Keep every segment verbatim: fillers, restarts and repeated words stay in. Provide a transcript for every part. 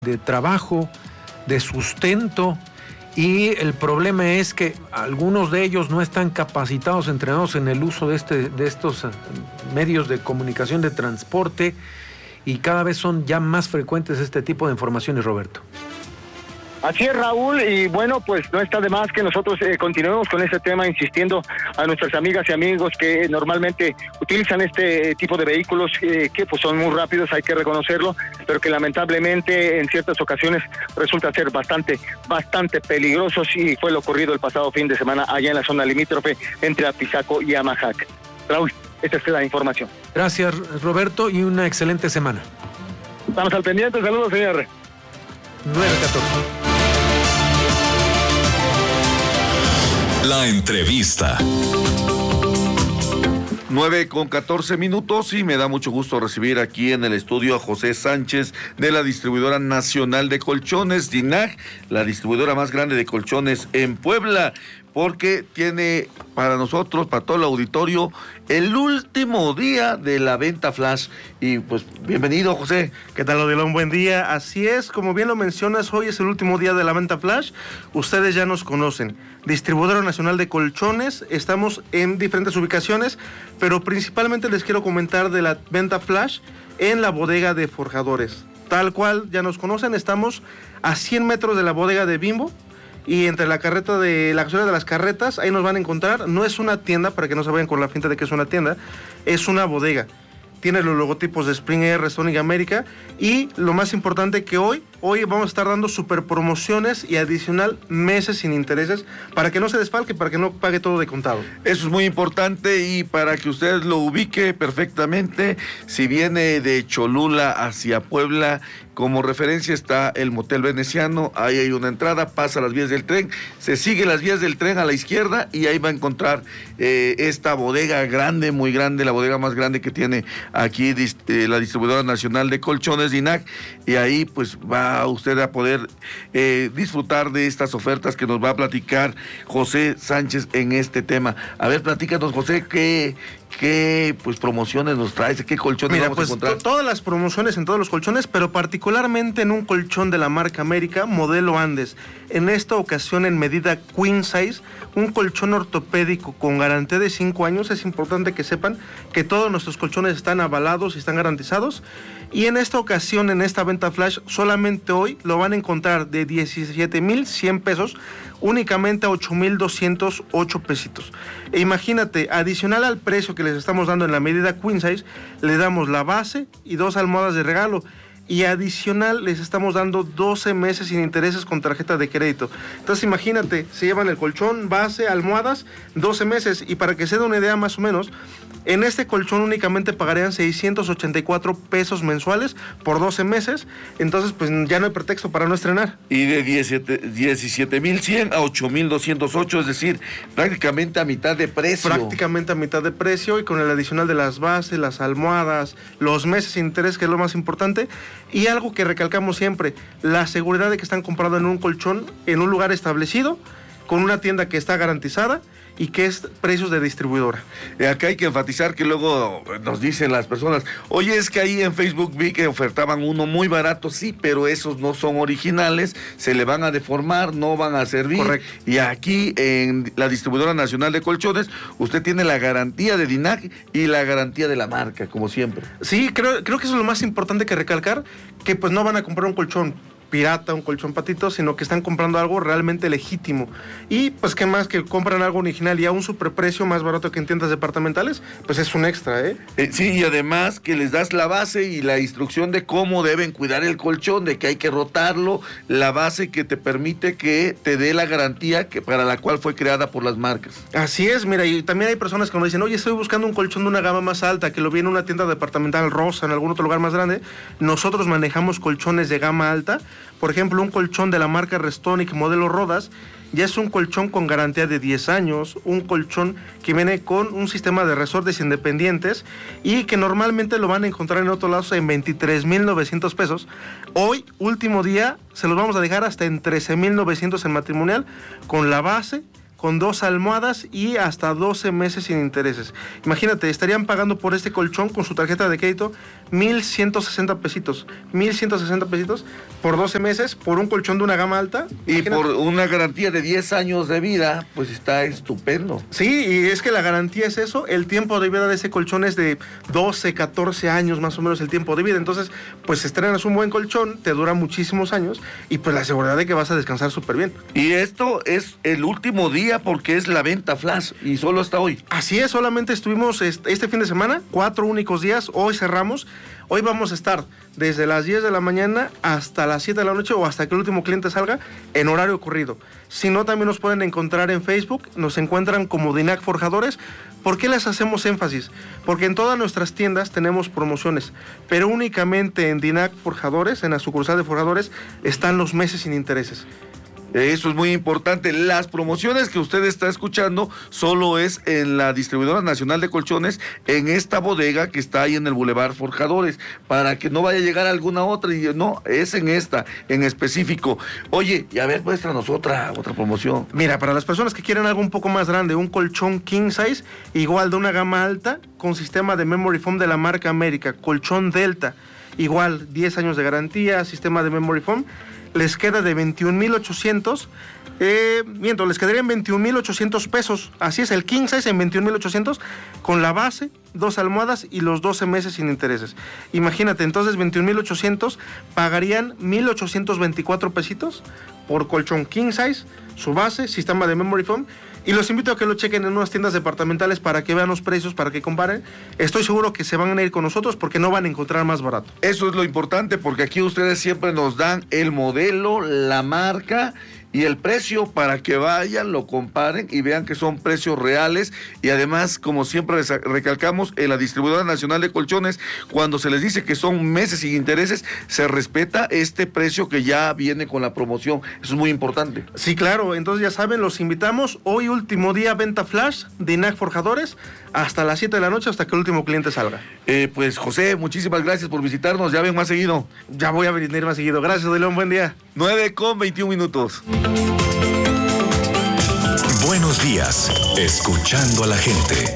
de trabajo, de sustento, y el problema es que algunos de ellos no están capacitados, entrenados en el uso de, este, de estos medios de comunicación, de transporte, y cada vez son ya más frecuentes este tipo de informaciones, Roberto. Así es, Raúl, y bueno, pues no está de más que nosotros eh, continuemos con este tema, insistiendo a nuestras amigas y amigos que normalmente utilizan este tipo de vehículos, eh, que pues son muy rápidos, hay que reconocerlo, pero que lamentablemente en ciertas ocasiones resulta ser bastante, bastante peligrosos, y fue lo ocurrido el pasado fin de semana allá en la zona limítrofe entre Apizaco y Amajac. Raúl, esta es la información. Gracias, Roberto, y una excelente semana. Estamos al pendiente, saludos, señor. nueve catorce. La entrevista. nueve con catorce minutos, y me da mucho gusto recibir aquí en el estudio a José Sánchez de la Distribuidora Nacional de Colchones, DINAG, la distribuidora más grande de colchones en Puebla, porque tiene para nosotros, para todo el auditorio, el último día de la venta flash. Y pues, bienvenido, José. ¿Qué tal, Odilon? Buen día. Así es, como bien lo mencionas, hoy es el último día de la venta flash. Ustedes ya nos conocen. Distribuidora Nacional de Colchones, estamos en diferentes ubicaciones, pero principalmente les quiero comentar de la venta flash en la bodega de forjadores. Tal cual, ya nos conocen, estamos a cien metros de la bodega de Bimbo, y entre la carreta de la gasolina de las carretas, ahí nos van a encontrar. No es una tienda, para que no se vayan con la finta de que es una tienda, es una bodega. Tiene los logotipos de Spring Air, Sonic America, y lo más importante que hoy, hoy vamos a estar dando super promociones y adicional meses sin intereses para que no se desfalque, para que no pague todo de contado. Eso es muy importante, y para que usted lo ubique perfectamente, si viene de Cholula hacia Puebla, como referencia está el Motel Veneciano, ahí hay una entrada, pasa las vías del tren, se sigue las vías del tren a la izquierda y ahí va a encontrar eh, esta bodega grande, muy grande, la bodega más grande que tiene aquí eh, la Distribuidora Nacional de Colchones, DINAG, y ahí pues va usted a poder eh, disfrutar de estas ofertas que nos va a platicar José Sánchez en este tema. A ver, platícanos, José, ¿qué... ¿Qué pues promociones nos traes? ¿Qué colchones Mira, vamos pues, a encontrar? To- todas las promociones en todos los colchones, pero particularmente en un colchón de la marca América, modelo Andes. En esta ocasión en medida Queen Size, un colchón ortopédico con garantía de cinco años. Es importante que sepan que todos nuestros colchones están avalados y están garantizados. Y en esta ocasión, en esta venta flash, solamente hoy lo van a encontrar de diecisiete mil cien pesos, únicamente a ocho mil doscientos ocho pesitos. E imagínate, adicional al precio que les estamos dando en la medida Queen Size, le damos la base y dos almohadas de regalo. Y adicional les estamos dando doce meses sin intereses con tarjeta de crédito. Entonces imagínate, se llevan el colchón, base, almohadas, doce meses. Y para que se den una idea más o menos, en este colchón únicamente pagarían seiscientos ochenta y cuatro pesos mensuales por doce meses. Entonces pues ya no hay pretexto para no estrenar. Y de diecisiete mil cien a ocho mil doscientos ocho, es decir, prácticamente a mitad de precio. Prácticamente a mitad de precio, y con el adicional de las bases, las almohadas, los meses sin interés, que es lo más importante. Y algo que recalcamos siempre, la seguridad de que están comprando en un colchón, en un lugar establecido, con una tienda que está garantizada y que es precios de distribuidora. Eh, acá hay que enfatizar que luego nos dicen las personas, oye, es que ahí en Facebook vi que ofertaban uno muy barato. Sí, pero esos no son originales, se le van a deformar, no van a servir. Correcto. Y aquí en la Distribuidora Nacional de Colchones, usted tiene la garantía de DINAG y la garantía de la marca, como siempre. Sí, creo, creo que eso es lo más importante que recalcar, que pues no van a comprar un colchón pirata, un colchón patito, sino que están comprando algo realmente legítimo. Y pues qué más que compran algo original y a un superprecio más barato que en tiendas departamentales, pues es un extra, ¿eh? Eh, sí, y además que les das la base y la instrucción de cómo deben cuidar el colchón, de que hay que rotarlo, la base que te permite que te dé la garantía que para la cual fue creada por las marcas. Así es, mira, y también hay personas que nos dicen, oye, estoy buscando un colchón de una gama más alta, que lo vi en una tienda departamental rosa, en algún otro lugar más grande. Nosotros manejamos colchones de gama alta. Por ejemplo, un colchón de la marca Restonic modelo Rodas, ya es un colchón con garantía de diez años, un colchón que viene con un sistema de resortes independientes y que normalmente lo van a encontrar en otros lados en veintitrés mil novecientos pesos. Hoy, último día, se los vamos a dejar hasta en trece mil novecientos en Matrimonial, con la base, con dos almohadas y hasta doce meses sin intereses. Imagínate, estarían pagando por este colchón con su tarjeta de crédito mil ciento sesenta pesitos. mil ciento sesenta pesitos por doce meses, por un colchón de una gama alta. Y Imagínate. por una garantía de diez años de vida, pues está estupendo. Sí, y es que la garantía es eso. El tiempo de vida de ese colchón es de doce, catorce años más o menos el tiempo de vida. Entonces, pues estrenas un buen colchón, te dura muchísimos años y pues la seguridad de que vas a descansar súper bien. Y esto es el último día porque es la venta flash y solo hasta hoy. Así es, solamente estuvimos este, este fin de semana, cuatro únicos días, hoy cerramos. Hoy vamos a estar desde las diez de la mañana hasta las siete de la noche o hasta que el último cliente salga en horario corrido. Si no, también nos pueden encontrar en Facebook, nos encuentran como Dinac Forjadores. ¿Por qué les hacemos énfasis? Porque en todas nuestras tiendas tenemos promociones, pero únicamente en Dinac Forjadores, en la sucursal de Forjadores, están los meses sin intereses. Eso es muy importante. Las promociones que usted está escuchando solo es en la Distribuidora Nacional de Colchones, en esta bodega que está ahí en el Boulevard Forjadores, para que no vaya a llegar a alguna otra. Y no, es en esta, en específico. Oye, y a ver, muéstranos otra, otra promoción. Mira, para las personas que quieren algo un poco más grande, un colchón king size, igual de una gama alta, con sistema de memory foam de la marca América, colchón Delta, igual diez años de garantía, sistema de memory foam, les queda de veintiún mil ochocientos, eh, miento, les quedarían veintiún mil ochocientos pesos, así es, el king size en veintiún mil ochocientos, con la base, dos almohadas y los doce meses sin intereses. Imagínate, entonces veintiún mil ochocientos, pagarían mil ochocientos veinticuatro pesitos por colchón king size, su base, sistema de memory foam, y los invito a que lo chequen en unas tiendas departamentales para que vean los precios, para que comparen. Estoy seguro que se van a ir con nosotros porque no van a encontrar más barato. Eso es lo importante, porque aquí ustedes siempre nos dan el modelo, la marca y el precio para que vayan, lo comparen y vean que son precios reales. Y además, como siempre recalcamos, en la Distribuidora Nacional de Colchones, cuando se les dice que son meses sin intereses, se respeta este precio que ya viene con la promoción. Eso es muy importante. Sí, claro. Entonces ya saben, los invitamos. Hoy último día venta flash de Dinac Forjadores hasta las siete de la noche, hasta que el último cliente salga. Eh, pues José, muchísimas gracias por visitarnos. Ya ven más seguido. Ya voy a venir más seguido. Gracias, De León. Buen día. nueve con veintiún minutos. Buenos días, escuchando a la gente.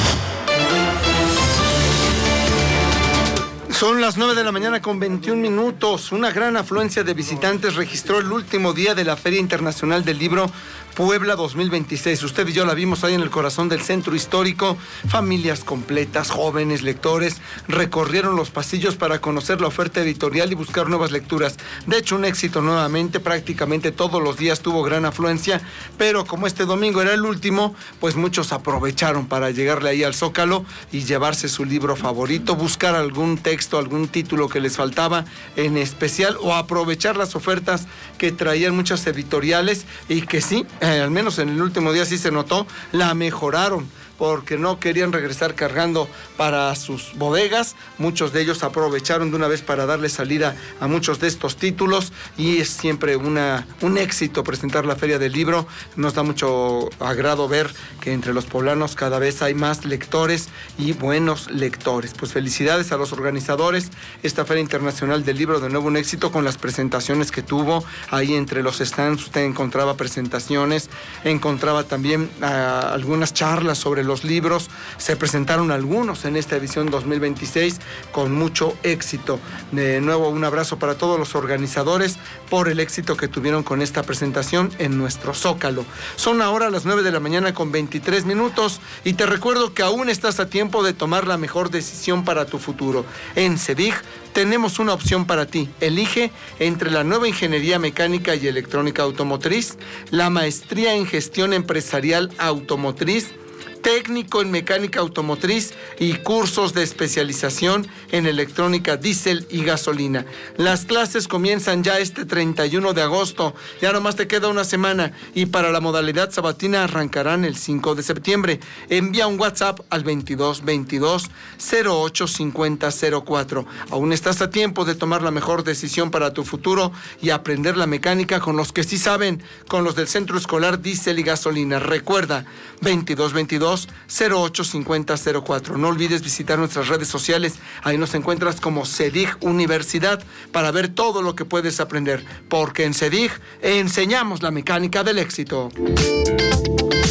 Son las nueve de la mañana con veintiún minutos. Una gran afluencia de visitantes registró el último día de la Feria Internacional del Libro Puebla dos mil veintiséis. Usted y yo la vimos ahí en el corazón del centro histórico. Familias completas, jóvenes, lectores, recorrieron los pasillos para conocer la oferta editorial y buscar nuevas lecturas. De hecho, un éxito nuevamente. Prácticamente todos los días tuvo gran afluencia, pero como este domingo era el último, pues muchos aprovecharon para llegarle ahí al Zócalo y llevarse su libro favorito, buscar algún texto, algún título que les faltaba en especial, o aprovechar las ofertas que traían muchas editoriales y que sí, Eh, al menos en el último día sí se notó, la mejoraron, porque no querían regresar cargando para sus bodegas. Muchos de ellos aprovecharon de una vez para darle salida a muchos de estos títulos, y es siempre una, un éxito presentar la Feria del Libro. Nos da mucho agrado ver que entre los poblanos cada vez hay más lectores y buenos lectores. Pues felicidades a los organizadores. Esta Feria Internacional del Libro, de nuevo un éxito con las presentaciones que tuvo. Ahí entre los stands usted encontraba presentaciones, encontraba también uh, algunas charlas sobre los libros. Se presentaron algunos en esta edición dos mil veintiséis con mucho éxito. De nuevo, un abrazo para todos los organizadores por el éxito que tuvieron con esta presentación en nuestro Zócalo. Son ahora las nueve de la mañana con veintitrés minutos y te recuerdo que aún estás a tiempo de tomar la mejor decisión para tu futuro. En CEDIG tenemos una opción para ti. Elige entre la nueva ingeniería mecánica y electrónica automotriz, la maestría en gestión empresarial automotriz, técnico en mecánica automotriz y cursos de especialización en electrónica diésel y gasolina. Las clases comienzan ya este treinta y uno de agosto, ya nomás te queda una semana, y para la modalidad sabatina arrancarán el cinco de septiembre. Envía un WhatsApp al veintidós veintidós cero ocho cincuenta cero cuatro. Aún estás a tiempo de tomar la mejor decisión para tu futuro y aprender la mecánica con los que sí saben, con los del Centro Escolar Diésel y Gasolina. Recuerda, veintidós veintidós cero ocho cincuenta cero cuatro. No olvides visitar nuestras redes sociales. Ahí nos encuentras como CEDIG Universidad para ver todo lo que puedes aprender, porque en CEDIG enseñamos la mecánica del éxito.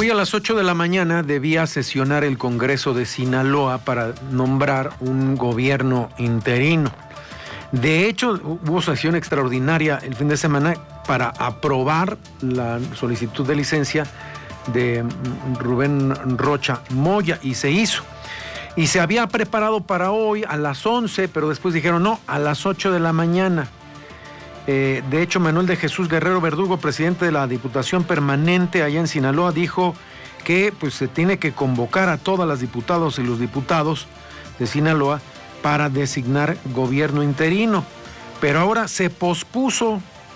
Hoy a las ocho de la mañana debía sesionar el Congreso de Sinaloa para nombrar un gobierno interino. De hecho, hubo sesión extraordinaria el fin de semana para aprobar la solicitud de licencia de Rubén Rocha Moya, y se hizo. Y se había preparado para hoy a las once, pero después dijeron no, a las ocho de la mañana. Eh, de hecho, Manuel de Jesús Guerrero Verdugo, presidente de la Diputación Permanente allá en Sinaloa, dijo que pues se tiene que convocar a todas las diputados y los diputados de Sinaloa para designar gobierno interino. Pero ahora se pospuso.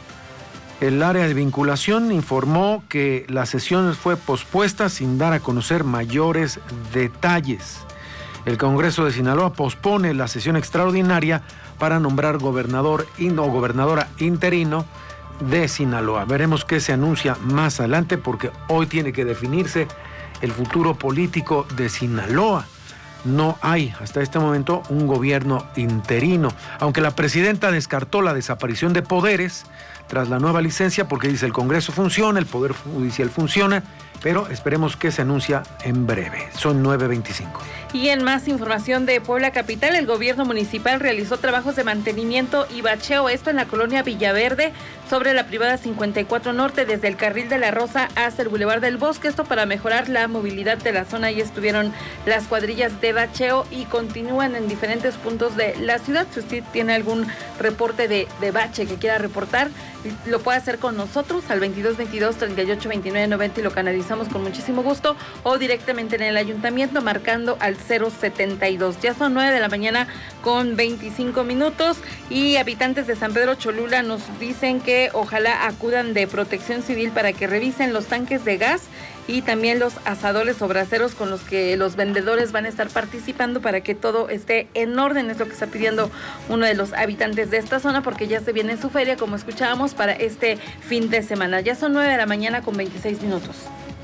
El área de vinculación informó que la sesión fue pospuesta sin dar a conocer mayores detalles. El Congreso de Sinaloa pospone la sesión extraordinaria para nombrar gobernador y no gobernadora interino de Sinaloa. Veremos qué se anuncia más adelante, porque hoy tiene que definirse el futuro político de Sinaloa. No hay hasta este momento un gobierno interino, aunque la presidenta descartó la desaparición de poderes tras la nueva licencia, porque dice el Congreso funciona, el Poder Judicial funciona, pero esperemos que se anuncia en breve. Son nueve veinticinco. Y en más información de Puebla Capital, el gobierno municipal realizó trabajos de mantenimiento y bacheo, esto en la colonia Villaverde, sobre la privada cincuenta y cuatro Norte, desde el carril de la Rosa hasta el Boulevard del Bosque, esto para mejorar la movilidad de la zona. Y estuvieron las cuadrillas de bacheo y continúan en diferentes puntos de la ciudad. Si usted tiene algún reporte de, de bache que quiera reportar, lo puede hacer con nosotros al veintidós veintidós treinta y ocho veintinueve noventa y lo canalizamos con muchísimo gusto, o directamente en el ayuntamiento marcando al cero setenta y dos. Ya son nueve de la mañana con veinticinco minutos, y habitantes de San Pedro Cholula nos dicen que ojalá acudan de Protección Civil para que revisen los tanques de gas y también los asadores o braseros con los que los vendedores van a estar participando, para que todo esté en orden. Es lo que está pidiendo uno de los habitantes de esta zona, porque ya se viene su feria, como escuchábamos, para este fin de semana. Ya son nueve de la mañana con veintiséis minutos.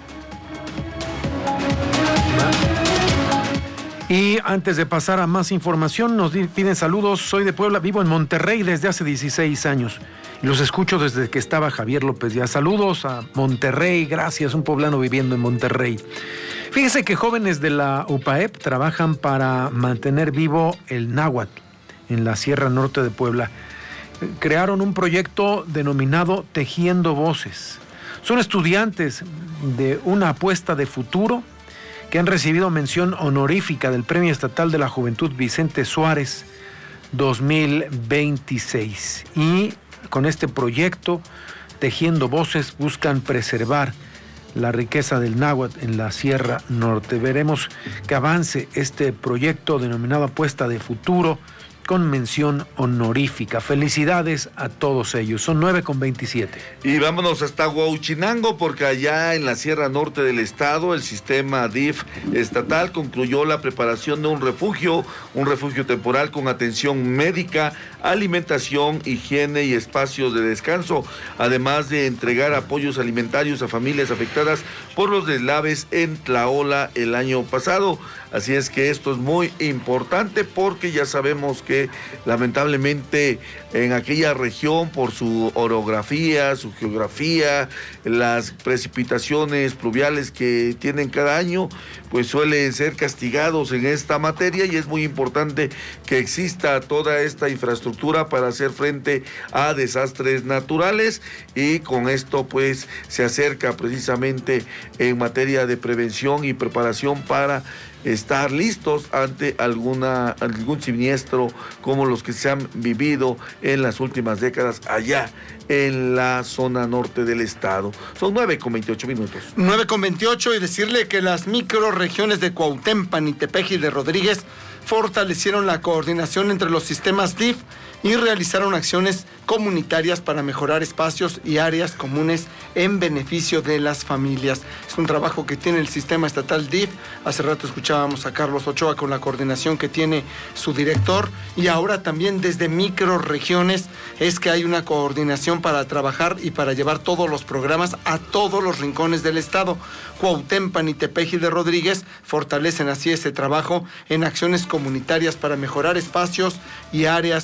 Y antes de pasar a más información, nos piden saludos. Soy de Puebla, vivo en Monterrey desde hace dieciséis años. Y los escucho desde que estaba Javier López Díaz. Saludos a Monterrey, gracias, un poblano viviendo en Monterrey. Fíjense que jóvenes de la U P A E P trabajan para mantener vivo el náhuatl en la Sierra Norte de Puebla. Crearon un proyecto denominado Tejiendo Voces. Son estudiantes de una apuesta de futuro que han recibido mención honorífica del Premio Estatal de la Juventud Vicente Suárez dos mil veintiséis. Y con este proyecto, Tejiendo Voces, buscan preservar la riqueza del náhuatl en la Sierra Norte. Veremos que avance este proyecto denominado Apuesta de Futuro, con mención honorífica. Felicidades a todos ellos. Son nueve con veintisiete. Y vámonos hasta Huauchinango, porque allá en la Sierra Norte del estado, el sistema D I F estatal concluyó la preparación de un refugio, un refugio temporal con atención médica, alimentación, higiene y espacios de descanso, además de entregar apoyos alimentarios a familias afectadas por los deslaves en Tlaola el año pasado. Así es que esto es muy importante, porque ya sabemos que lamentablemente en aquella región, por su orografía, su geografía, las precipitaciones pluviales que tienen cada año, pues suelen ser castigados en esta materia, y es muy importante que exista toda esta infraestructura para hacer frente a desastres naturales, y con esto pues se acerca precisamente en materia de prevención y preparación para estar listos ante alguna algún siniestro como los que se han vivido en las últimas décadas allá en la zona norte del estado. Son nueve con veintiocho minutos. nueve con veintiocho, y decirle que las microrregiones de Cuautempan y Tepeji de Rodríguez fortalecieron la coordinación entre los sistemas D I F y realizaron acciones comunitarias para mejorar espacios y áreas comunes en beneficio de las familias. Es un trabajo que tiene el sistema estatal D I F. Hace rato escuchábamos a Carlos Ochoa con la coordinación que tiene su director, y ahora también desde microrregiones es que hay una coordinación para trabajar y para llevar todos los programas a todos los rincones del estado. Cuautempan y Tepeji de Rodríguez fortalecen así ese trabajo en acciones comunitarias para mejorar espacios y áreas comunes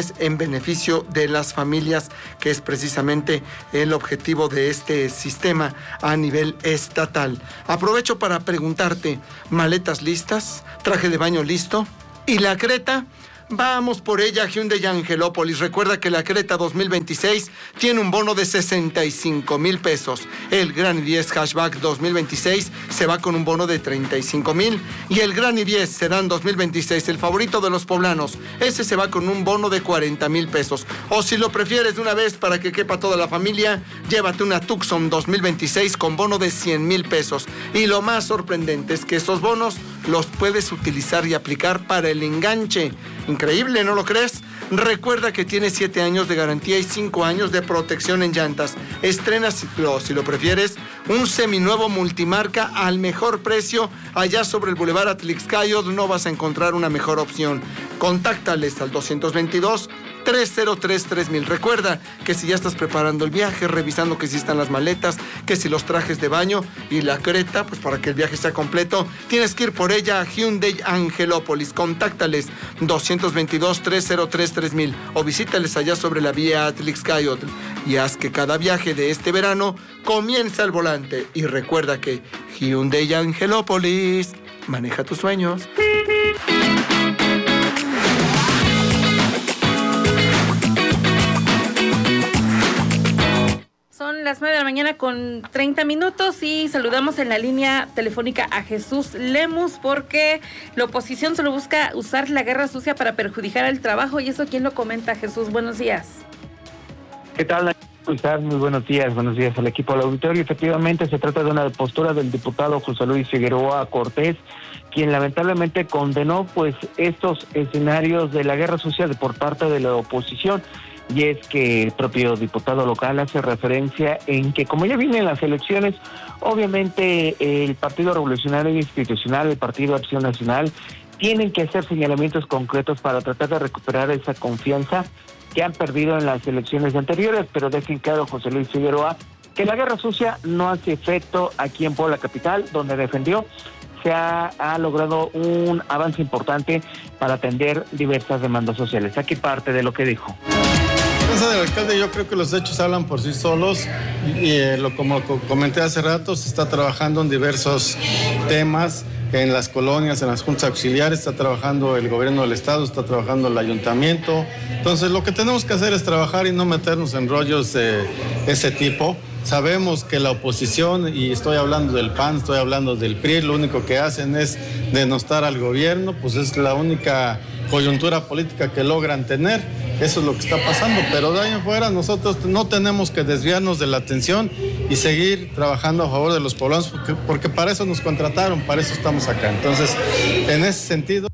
decisiones en beneficio de las familias, que es precisamente el objetivo de este sistema a nivel estatal. Aprovecho para preguntarte, ¿maletas listas? ¿Traje de baño listo? ¿Y la Creta? Vamos por ella, Hyundai Angelópolis. Recuerda que la Creta dos mil veintiséis tiene un bono de sesenta y cinco mil pesos. El Gran i diez Hatchback dos mil veintiséis se va con un bono de treinta y cinco mil. Y el Gran i diez Sedán dos mil veintiséis, el favorito de los poblanos, ese se va con un bono de cuarenta mil pesos. O si lo prefieres de una vez para que quepa toda la familia, llévate una Tucson dos mil veintiséis con bono de cien mil pesos. Y lo más sorprendente es que estos bonos los puedes utilizar y aplicar para el enganche. Increíble, ¿no lo crees? Recuerda que tiene siete años de garantía y cinco años de protección en llantas. Estrena, si lo, si lo prefieres, un seminuevo multimarca al mejor precio. Allá sobre el Boulevard Atlixcayot no vas a encontrar una mejor opción. Contáctales al doscientos veintidós, trescientos tres, tres mil. Recuerda que si ya estás preparando el viaje, revisando que si están las maletas, que si los trajes de baño y la Creta, pues para que el viaje sea completo, tienes que ir por ella a Hyundai Angelópolis. Contáctales doscientos veintidós, trescientos tres, tres mil o visítales allá sobre la vía Atlixcayot y haz que cada viaje de este verano comience al volante. Y recuerda que Hyundai Angelópolis maneja tus sueños. Son las nueve de la mañana con treinta minutos y saludamos en la línea telefónica a Jesús Lemus, porque la oposición solo busca usar la guerra sucia para perjudicar el trabajo. ¿Y eso quién lo comenta? Jesús, buenos días. ¿Qué tal? ¿Cómo estás? Muy buenos días, buenos días al equipo del auditorio. Efectivamente, se trata de una postura del diputado José Luis Figueroa Cortés, quien lamentablemente condenó pues estos escenarios de la guerra sucia de por parte de la oposición. Y es que el propio diputado local hace referencia en que, como ya vienen las elecciones, obviamente el Partido Revolucionario Institucional, el Partido Acción Nacional, tienen que hacer señalamientos concretos para tratar de recuperar esa confianza que han perdido en las elecciones anteriores. Pero dejen claro, José Luis Figueroa, que la guerra sucia no hace efecto aquí en Puebla Capital, donde defendió se ha, ha logrado un avance importante para atender diversas demandas sociales. Aquí parte de lo que dijo. Del alcalde, yo creo que los hechos hablan por sí solos y eh, lo, como comenté hace rato, se está trabajando en diversos temas en las colonias, en las juntas auxiliares, está trabajando el gobierno del estado, está trabajando el ayuntamiento. Entonces lo que tenemos que hacer es trabajar y no meternos en rollos de ese tipo. Sabemos que la oposición, y estoy hablando del P A N, estoy hablando del P R I, lo único que hacen es denostar al gobierno, pues es la única coyuntura política que logran tener. Eso es lo que está pasando, pero de ahí en fuera nosotros no tenemos que desviarnos de la atención y seguir trabajando a favor de los poblanos, porque, porque para eso nos contrataron, para eso estamos acá. Entonces, en ese sentido...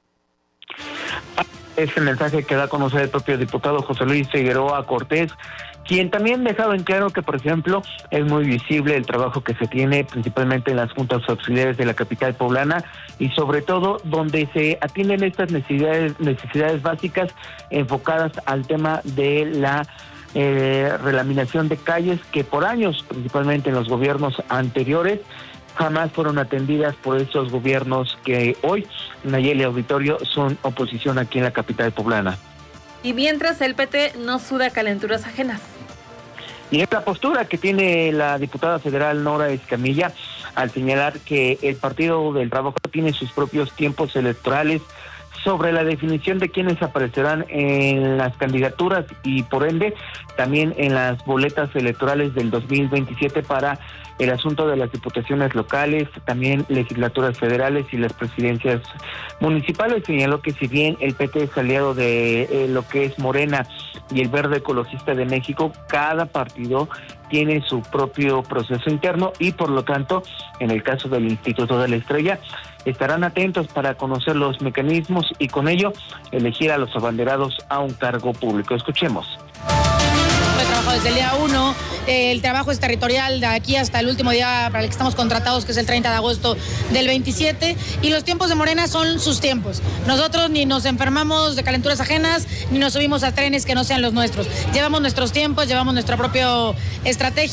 Este mensaje que da a conocer el propio diputado José Luis Figueroa Cortés, quien también ha dejado en claro que, por ejemplo, es muy visible el trabajo que se tiene principalmente en las juntas auxiliares de la capital poblana y sobre todo donde se atienden estas necesidades, necesidades básicas enfocadas al tema de la eh, relaminación de calles que por años, principalmente en los gobiernos anteriores, jamás fueron atendidas por esos gobiernos que hoy, Nayeli Auditorio, son oposición aquí en la capital poblana. Y mientras el P T no suda calenturas ajenas. Y es la postura que tiene la diputada federal Nora Escamilla al señalar que el Partido del Trabajo tiene sus propios tiempos electorales sobre la definición de quiénes aparecerán en las candidaturas y por ende también en las boletas electorales del dos mil veintisiete para el asunto de las diputaciones locales, también legislaturas federales y las presidencias municipales. Señaló que si bien el P T es aliado de eh, lo que es Morena y el Verde Ecologista de México, cada partido tiene su propio proceso interno y por lo tanto, en el caso del Instituto de la Estrella, estarán atentos para conocer los mecanismos y con ello elegir a los abanderados a un cargo público. Escuchemos. He trabajado desde el día uno, eh, el trabajo es territorial de aquí hasta el último día para el que estamos contratados, que es el treinta de agosto del veintisiete, y los tiempos de Morena son sus tiempos. Nosotros ni nos enfermamos de calenturas ajenas, ni nos subimos a trenes que no sean los nuestros. Llevamos nuestros tiempos, llevamos nuestra propia estrategia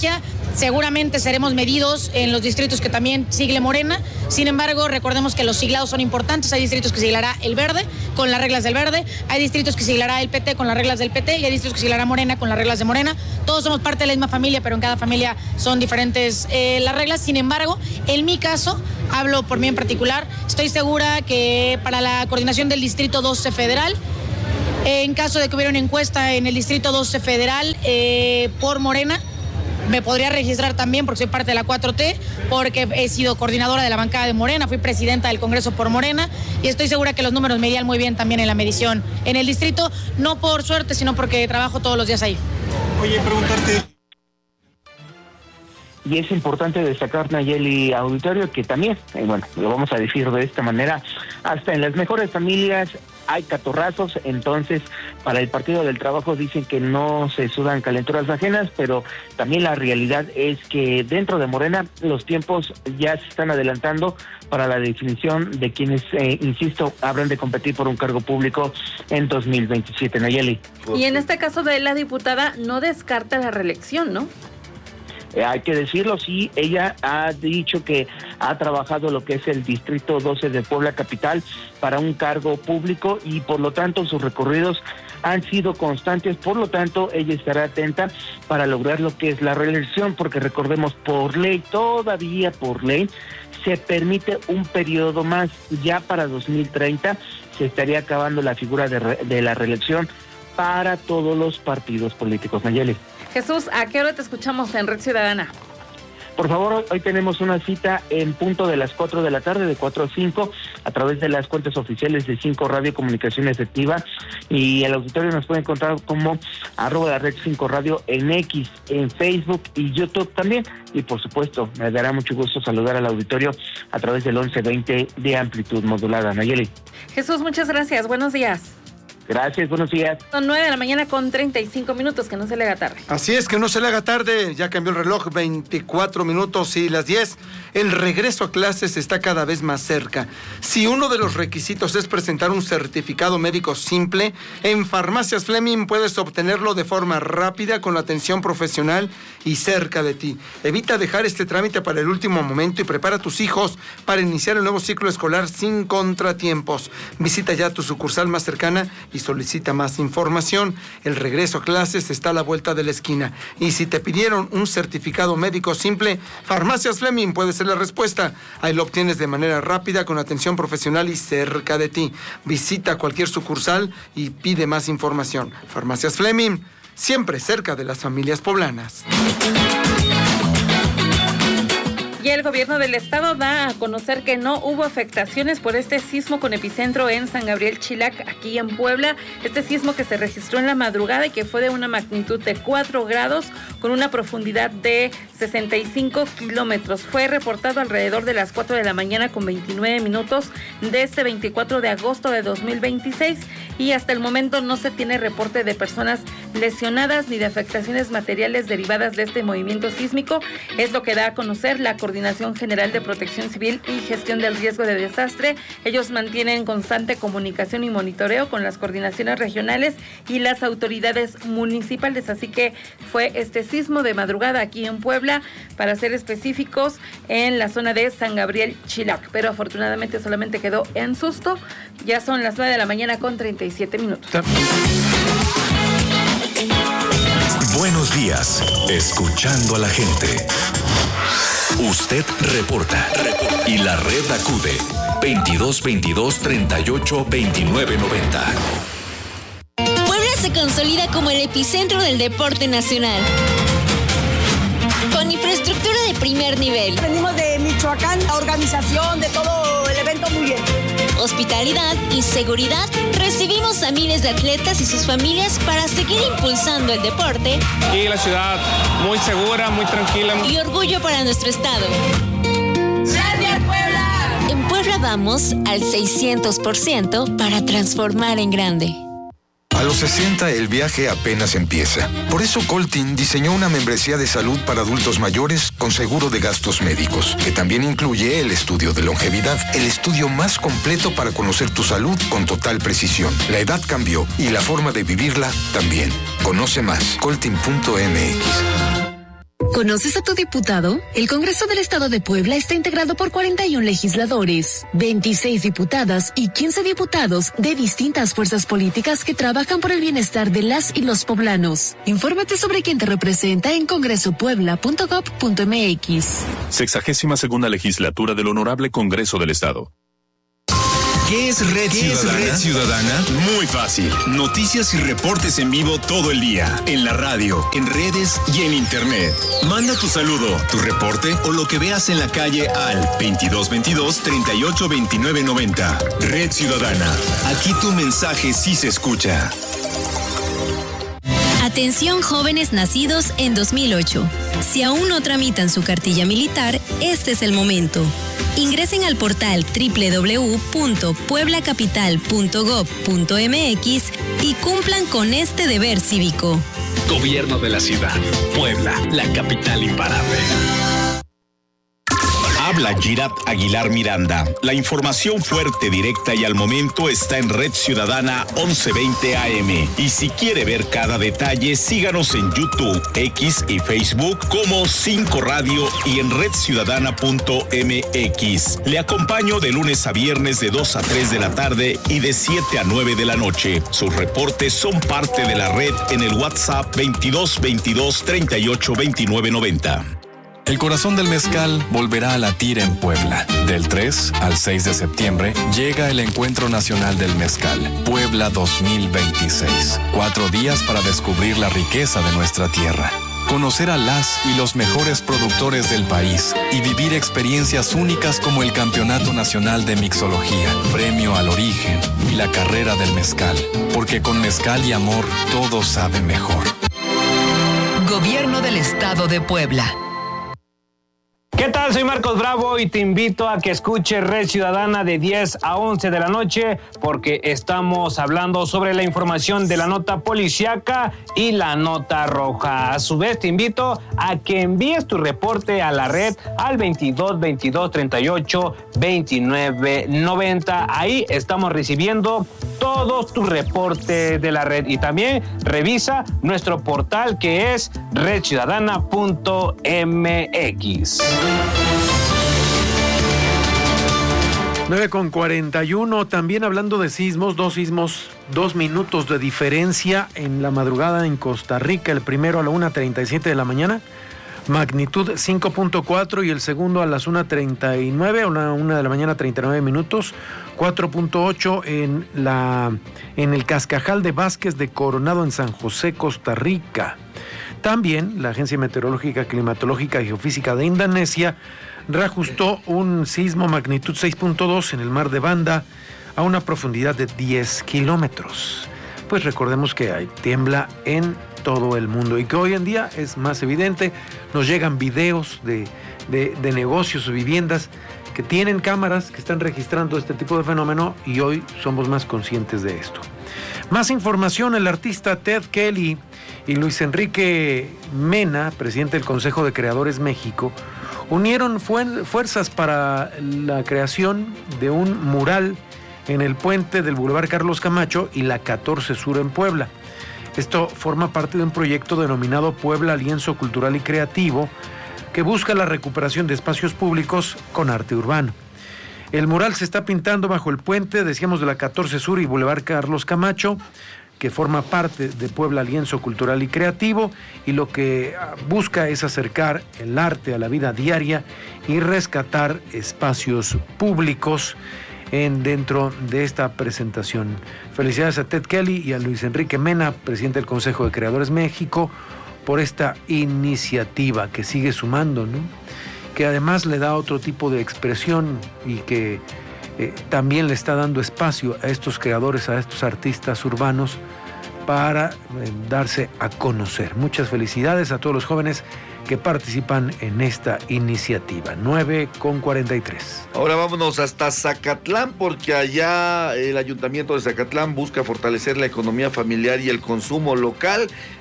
Seguramente seremos medidos en los distritos que también sigle Morena. Sin embargo, recordemos que los siglados son importantes. Hay distritos que siglará el Verde con las reglas del Verde, hay distritos que siglará el P T con las reglas del P T y hay distritos que siglará Morena con las reglas de Morena. Todos somos parte de la misma familia, pero en cada familia son diferentes eh, las reglas. Sin embargo, en mi caso, hablo por mí en particular, estoy segura que para la coordinación del Distrito doce Federal, en caso de que hubiera una encuesta en el Distrito doce Federal eh, por Morena, me podría registrar también porque soy parte de la cuatro T, porque he sido coordinadora de la bancada de Morena, fui presidenta del Congreso por Morena y estoy segura que los números me irían muy bien también en la medición en el distrito, no por suerte, sino porque trabajo todos los días ahí. Oye, preguntarte... Y es importante destacar, Nayeli Auditorio, que también, eh, bueno, lo vamos a decir de esta manera, hasta en las mejores familias hay catorrazos, entonces para el Partido del Trabajo dicen que no se sudan calenturas ajenas, pero también la realidad es que dentro de Morena los tiempos ya se están adelantando para la definición de quienes, eh, insisto, habrán de competir por un cargo público en dos mil veintisiete, Nayeli. Y en este caso de la diputada no descarta la reelección, ¿no? Eh, hay que decirlo, sí, ella ha dicho que ha trabajado lo que es el Distrito doce de Puebla Capital para un cargo público y por lo tanto sus recorridos han sido constantes, por lo tanto ella estará atenta para lograr lo que es la reelección, porque recordemos, por ley, todavía por ley, se permite un periodo más. Ya para dos mil treinta se estaría acabando la figura de, re, de la reelección para todos los partidos políticos. Nayeli. Jesús, ¿a qué hora te escuchamos en Red Ciudadana? Por favor, hoy tenemos una cita en punto de las cuatro de la tarde, de cuatro a cinco, a través de las cuentas oficiales de cinco Radio Comunicación Efectiva, y el auditorio nos puede encontrar como arroba la red cinco Radio en X, en Facebook y YouTube también, y por supuesto, me dará mucho gusto saludar al auditorio a través del once veinte de amplitud modulada. Nayeli. Jesús, muchas gracias, buenos días. Gracias, buenos días. Son nueve de la mañana con treinta y cinco minutos, que no se le haga tarde. Así es, que no se le haga tarde, ya cambió el reloj, veinticuatro minutos y las diez. El regreso a clases está cada vez más cerca. Si uno de los requisitos es presentar un certificado médico simple, en Farmacias Fleming puedes obtenerlo de forma rápida con la atención profesional y cerca de ti. Evita dejar este trámite para el último momento y prepara a tus hijos para iniciar el nuevo ciclo escolar sin contratiempos. Visita ya tu sucursal más cercana y solicita más información. El regreso a clases está a la vuelta de la esquina. Y si te pidieron un certificado médico simple, Farmacias Fleming puede ser la respuesta. Ahí lo obtienes de manera rápida, con atención profesional y cerca de ti. Visita cualquier sucursal y pide más información. Farmacias Fleming, siempre cerca de las familias poblanas. Y el gobierno del estado da a conocer que no hubo afectaciones por este sismo con epicentro en San Gabriel Chilac, aquí en Puebla. Este sismo que se registró en la madrugada y que fue de una magnitud de cuatro grados con una profundidad de sesenta y cinco kilómetros. Fue reportado alrededor de las cuatro de la mañana con veintinueve minutos de este veinticuatro de agosto de dos mil veintiséis y hasta el momento no se tiene reporte de personas lesionadas ni de afectaciones materiales derivadas de este movimiento sísmico. Es lo que da a conocer la Coordinación General de Protección Civil y Gestión del Riesgo de Desastre. Ellos mantienen constante comunicación y monitoreo con las coordinaciones regionales y las autoridades municipales, así que fue este sismo de madrugada aquí en Puebla, para ser específicos, en la zona de San Gabriel Chilac, pero afortunadamente solamente quedó en susto. Ya son las nueve de la mañana con treinta y siete minutos. Buenos días, escuchando a la gente. Usted reporta y la red acude veintidós veintidós treinta y ocho veintinueve noventa. Puebla se consolida como el epicentro del deporte nacional, con infraestructura de primer nivel. Venimos de Michoacán, la organización de todo el evento muy bien. Hospitalidad y seguridad. Recibimos a miles de atletas y sus familias para seguir impulsando el deporte. Y la ciudad muy segura, muy tranquila. Y orgullo para nuestro estado. ¡Gracias, Puebla! En Puebla vamos al seiscientos por ciento para transformar en grande. A los sesenta el viaje apenas empieza. Por eso Coltin diseñó una membresía de salud para adultos mayores con seguro de gastos médicos, que también incluye el estudio de longevidad, el estudio más completo para conocer tu salud con total precisión. La edad cambió y la forma de vivirla también. Conoce más, coltin punto m x. ¿Conoces a tu diputado? El Congreso del Estado de Puebla está integrado por cuarenta y uno legisladores, veintiséis diputadas y quince diputados de distintas fuerzas políticas que trabajan por el bienestar de las y los poblanos. Infórmate sobre quién te representa en congreso puebla punto gob punto eme equis. Sexagésima segunda legislatura del Honorable Congreso del Estado. ¿Qué es Red ¿Qué Ciudadana? es Red Ciudadana? Muy fácil. Noticias y reportes en vivo todo el día. En la radio, en redes y en internet. Manda tu saludo, tu reporte o lo que veas en la calle al veintidós veintidós treinta y ocho veintinueve noventa. Red Ciudadana. Aquí tu mensaje sí se escucha. Atención jóvenes nacidos en dos mil ocho. Si aún no tramitan su cartilla militar, este es el momento. Ingresen al portal doble u doble u doble u punto puebla capital punto gob punto eme equis y cumplan con este deber cívico. Gobierno de la ciudad. Puebla, la capital imparable. Habla Girat Aguilar Miranda. La información fuerte, directa y al momento está en Red Ciudadana once veinte A M. Y si quiere ver cada detalle, síganos en YouTube, X y Facebook como cinco Radio y en red ciudadana punto eme equis. Le acompaño de lunes a viernes de dos a tres de la tarde y de siete a nueve de la noche. Sus reportes son parte de la red en el WhatsApp veintidós veintidós treinta y ocho veintinueve noventa. El corazón del mezcal volverá a latir en Puebla. Del tres al seis de septiembre llega el Encuentro Nacional del Mezcal, Puebla dos mil veintiséis. Cuatro días para descubrir la riqueza de nuestra tierra, conocer a las y los mejores productores del país y vivir experiencias únicas como el Campeonato Nacional de Mixología, Premio al Origen y la Carrera del Mezcal. Porque con mezcal y amor todo sabe mejor. Gobierno del Estado de Puebla. ¿Qué tal? Soy Marcos Bravo y te invito a que escuches Red Ciudadana de diez a once de la noche porque estamos hablando sobre la información de la nota policíaca y la nota roja. A su vez te invito a que envíes tu reporte a la red al veintidós veintidós treinta y ocho veintinueve noventa. Ahí estamos recibiendo todos tus reportes de la red y también revisa nuestro portal que es red ciudadana punto eme equis. nueve con cuarenta y uno, también hablando de sismos, dos sismos, dos minutos de diferencia en la madrugada en Costa Rica, el primero a la una treinta y siete de la mañana, magnitud cinco punto cuatro y el segundo a las una treinta y nueve, a la una de la mañana treinta y nueve minutos, cuatro punto ocho en, la, en el Cascajal de Vázquez de Coronado en San José, Costa Rica. También la Agencia Meteorológica, Climatológica y Geofísica de Indonesia reajustó un sismo magnitud seis punto dos en el mar de Banda a una profundidad de diez kilómetros. Pues recordemos que hay tiembla en todo el mundo y que hoy en día es más evidente. Nos llegan videos de, de, de negocios o viviendas que tienen cámaras que están registrando este tipo de fenómeno y hoy somos más conscientes de esto. Más información, el artista Ted Kelly y Luis Enrique Mena, presidente del Consejo de Creadores México, unieron fu- fuerzas para la creación de un mural en el puente del Boulevard Carlos Camacho y la catorce Sur en Puebla. Esto forma parte de un proyecto denominado Puebla Lienzo Cultural y Creativo que busca la recuperación de espacios públicos con arte urbano. El mural se está pintando bajo el puente, decíamos, de la catorce Sur y Boulevard Carlos Camacho, que forma parte de Puebla Lienzo Cultural y Creativo, y lo que busca es acercar el arte a la vida diaria y rescatar espacios públicos en, dentro de esta presentación. Felicidades a Ted Kelly y a Luis Enrique Mena, presidente del Consejo de Creadores México, por esta iniciativa que sigue sumando, ¿no? Que además le da otro tipo de expresión y que eh, también le está dando espacio a estos creadores, a estos artistas urbanos para eh, darse a conocer. Muchas felicidades a todos los jóvenes que participan en esta iniciativa. nueve con cuarenta y tres. Ahora vámonos hasta Zacatlán, porque allá el Ayuntamiento de Zacatlán busca fortalecer la economía familiar y el consumo local.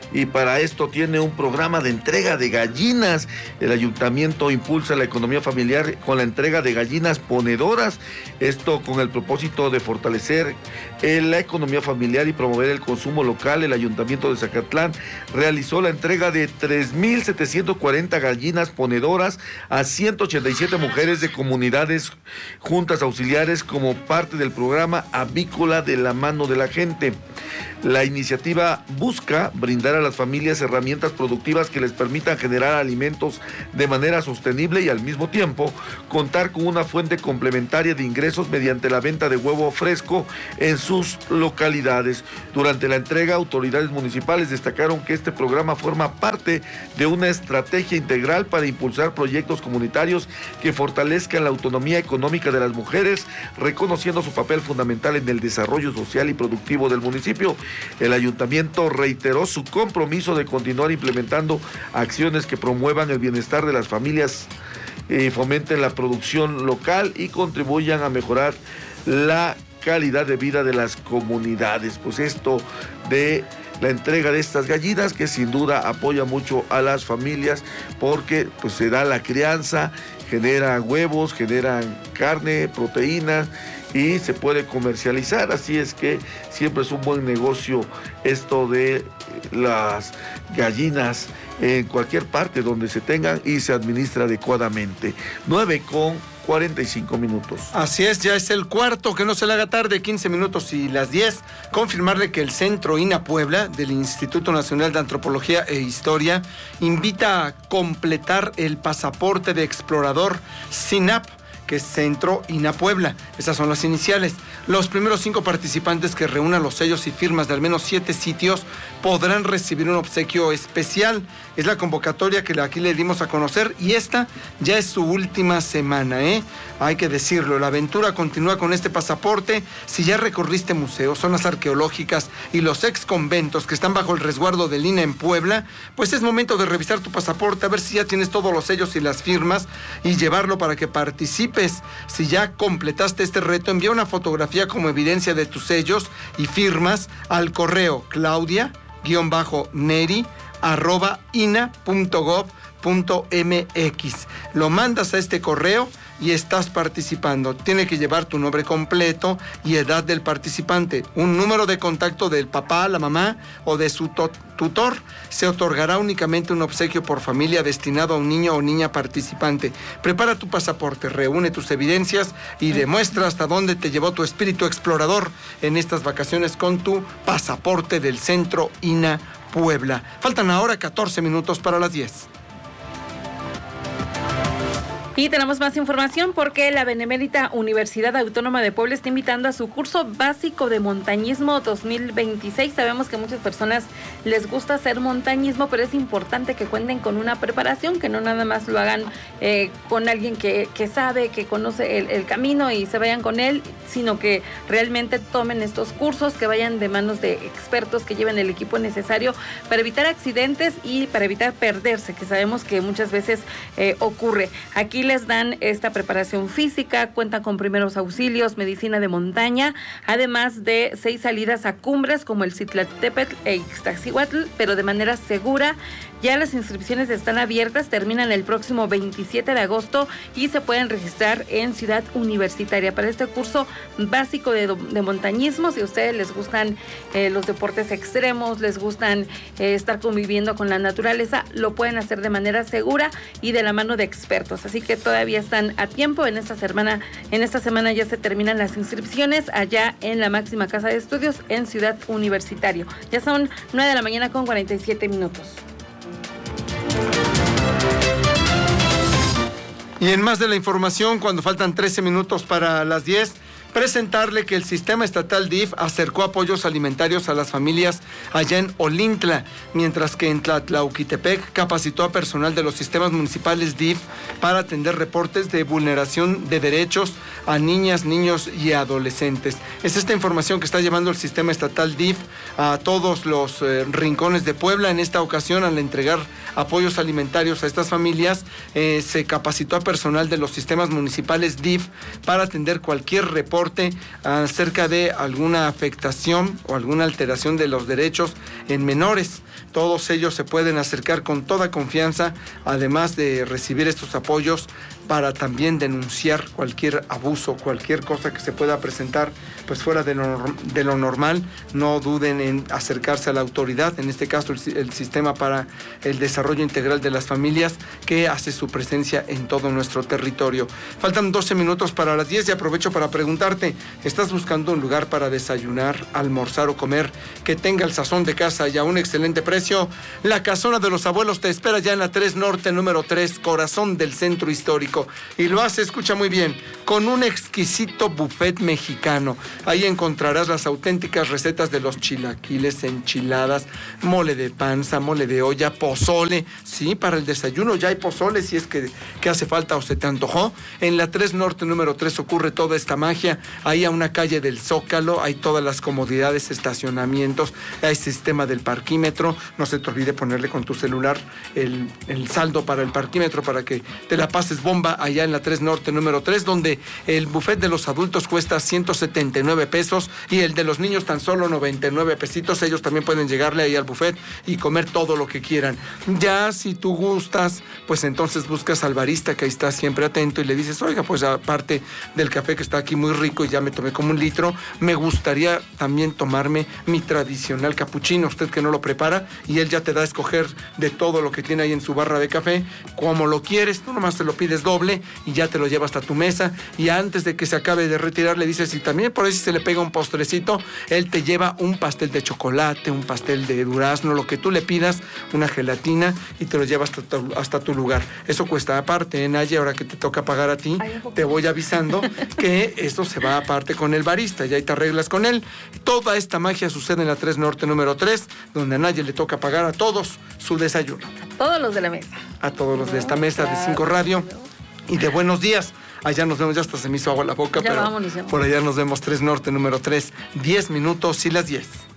y para esto tiene un programa de entrega de gallinas. El ayuntamiento impulsa la economía familiar con la entrega de gallinas ponedoras, esto con el propósito de fortalecer eh, la economía familiar y promover el consumo local. El ayuntamiento de Zacatlán realizó la entrega de tres mil setecientas cuarenta gallinas ponedoras a ciento ochenta y siete mujeres de comunidades juntas auxiliares como parte del programa Avícola de la mano de la gente. La iniciativa busca brindar a las familias herramientas productivas que les permitan generar alimentos de manera sostenible y al mismo tiempo contar con una fuente complementaria de ingresos mediante la venta de huevo fresco en sus localidades. Durante la entrega, autoridades municipales destacaron que este programa forma parte de una estrategia integral para impulsar proyectos comunitarios que fortalezcan la autonomía económica de las mujeres, reconociendo su papel fundamental en el desarrollo social y productivo del municipio. El ayuntamiento reiteró su compromiso de continuar implementando acciones que promuevan el bienestar de las familias, eh, fomenten la producción local y contribuyan a mejorar la calidad de vida de las comunidades. Pues esto de la entrega de estas gallinas, que sin duda apoya mucho a las familias, porque pues se da la crianza, genera huevos, generan carne, proteínas, y se puede comercializar, así es que siempre es un buen negocio esto de las gallinas en cualquier parte donde se tengan y se administra adecuadamente. nueve con cuarenta y cinco minutos. Así es, ya es el cuarto, que no se le haga tarde, quince minutos y las diez. Confirmarle que el Centro INA Puebla del Instituto Nacional de Antropología e Historia invita a completar el pasaporte de explorador SINAP, que es Centro INA Puebla. Esas son las iniciales. Los primeros cinco participantes que reúnan los sellos y firmas de al menos siete sitios podrán recibir un obsequio especial. Es la convocatoria que aquí le dimos a conocer y esta ya es su última semana, ¿eh? Hay que decirlo, la aventura continúa con este pasaporte. Si ya recorriste museos, zonas arqueológicas y los ex conventos que están bajo el resguardo del INA en Puebla, pues es momento de revisar tu pasaporte, a ver si ya tienes todos los sellos y las firmas y llevarlo para que participes. Si ya completaste este reto, envía una fotografía como evidencia de tus sellos y firmas al correo claudia-neri arroba ina punto gob punto mx. Lo mandas a este correo y estás participando. Tiene que llevar tu nombre completo y edad del participante, un número de contacto del papá, la mamá o de su tutor. Se otorgará únicamente un obsequio por familia destinado a un niño o niña participante. Prepara tu pasaporte, reúne tus evidencias y demuestra hasta dónde te llevó tu espíritu explorador en estas vacaciones con tu pasaporte del Centro INA Puebla. Faltan ahora catorce minutos para las diez. Y tenemos más información porque la Benemérita Universidad Autónoma de Puebla está invitando a su curso básico de montañismo dos mil veintiséis. Sabemos que a muchas personas les gusta hacer montañismo, pero es importante que cuenten con una preparación, que no nada más lo hagan eh, con alguien que, que sabe, que conoce el, el camino y se vayan con él, sino que realmente tomen estos cursos, que vayan de manos de expertos, que lleven el equipo necesario para evitar accidentes y para evitar perderse, que sabemos que muchas veces eh, ocurre. Aquí les dan esta preparación física, cuentan con primeros auxilios, medicina de montaña, además de seis salidas a cumbres como el Citlaltépetl e Ixtaccíhuatl, pero de manera segura. Ya las inscripciones están abiertas, terminan el próximo veintisiete de agosto y se pueden registrar en Ciudad Universitaria para este curso básico de, de montañismo. Si a ustedes les gustan eh, los deportes extremos, les gustan eh, estar conviviendo con la naturaleza, lo pueden hacer de manera segura y de la mano de expertos. Así que todavía están a tiempo. En esta semana, en esta semana ya se terminan las inscripciones allá en la máxima casa de estudios en Ciudad Universitario. Ya son nueve de la mañana con cuarenta y siete minutos. Y en más de la información, cuando faltan trece minutos para las diez, presentarle que el sistema estatal D I F acercó apoyos alimentarios a las familias allá en Olintla, mientras que en Tlatlauquitepec capacitó a personal de los sistemas municipales D I F para atender reportes de vulneración de derechos a niñas, niños y adolescentes. Es esta información que está llevando el sistema estatal D I F a todos los eh, rincones de Puebla. En esta ocasión, al entregar apoyos alimentarios a estas familias, eh, se capacitó a personal de los sistemas municipales D I F para atender cualquier reporte acerca de alguna afectación o alguna alteración de los derechos en menores. Todos ellos se pueden acercar con toda confianza, además de recibir estos apoyos para también denunciar cualquier abuso, cualquier cosa que se pueda presentar pues fuera de lo, de lo normal. No duden en acercarse a la autoridad, en este caso el, el Sistema para el Desarrollo Integral de las Familias, que hace su presencia en todo nuestro territorio. Faltan doce minutos para las diez y aprovecho para preguntarte, ¿estás buscando un lugar para desayunar, almorzar o comer que tenga el sazón de casa y a un excelente precio? La Casona de los Abuelos te espera ya en la tres Norte número tres, corazón del centro histórico. Y lo hace, escucha muy bien, con un exquisito buffet mexicano. Ahí encontrarás las auténticas recetas de los chilaquiles, enchiladas, mole de panza, mole de olla, pozole. Sí, para el desayuno ya hay pozole si es que, que hace falta o se te antojó. En la tres Norte número tres ocurre toda esta magia. Ahí a una calle del Zócalo hay todas las comodidades, estacionamientos, hay sistema del parquímetro. No se te olvide ponerle con tu celular el, el saldo para el parquímetro para que te la pases bomba allá en la tres Norte número tres, donde el buffet de los adultos cuesta ciento setenta y nueve pesos y el de los niños tan solo noventa y nueve pesitos. Ellos también pueden llegarle ahí al buffet y comer todo lo que quieran. Ya si tú gustas, pues entonces buscas al barista que ahí está siempre atento y le dices, oiga, pues aparte del café que está aquí muy rico y ya me tomé como un litro, me gustaría también tomarme mi tradicional capuchino, usted que no lo prepara, y él ya te da a escoger de todo lo que tiene ahí en su barra de café, como lo quieres, tú nomás te lo pides doble y ya te lo lleva hasta tu mesa, y antes de que se acabe de retirar le dices, y también por ahí si se le pega un postrecito, él te lleva un pastel de chocolate, un pastel de durazno, lo que tú le pidas, una gelatina, y te lo lleva hasta tu, hasta tu lugar. Eso cuesta aparte, ¿eh, Naye? Ahora que te toca pagar a ti, te voy avisando que eso se va aparte con el barista, y ahí te arreglas con él. Toda esta magia sucede en la tres Norte número tres, donde a Naye le toca pagar a todos su desayuno. A todos los de la mesa. A todos los de esta mesa de Cinco Radio y de Buenos Días. Allá nos vemos, ya hasta se me hizo agua la boca, ya pero vámonos, ya por allá nos vemos, tres Norte número tres, diez minutos y las diez.